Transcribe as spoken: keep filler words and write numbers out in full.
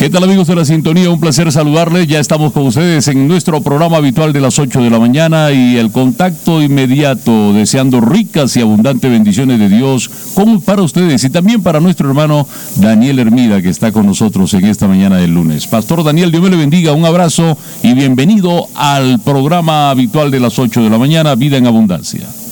¿Qué tal, amigos de la sintonía? Un placer saludarles. Ya estamos con ustedes en nuestro programa habitual de las ocho de la mañana y el contacto inmediato, deseando ricas y abundantes bendiciones de Dios como para ustedes y también para nuestro hermano Daniel Hermida, que está con nosotros en esta mañana del lunes. Pastor Daniel, Dios me le bendiga, un abrazo y bienvenido al programa habitual de las ocho de la mañana, Vida en Abundancia.